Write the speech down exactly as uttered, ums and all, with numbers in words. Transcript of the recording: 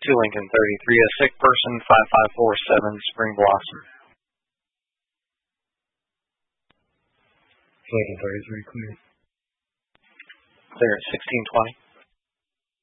two Lincoln thirty-three, a sick person, five five four seven, Spring Blossom. Lincoln thirty-three, clear. Clear at sixteen twenty.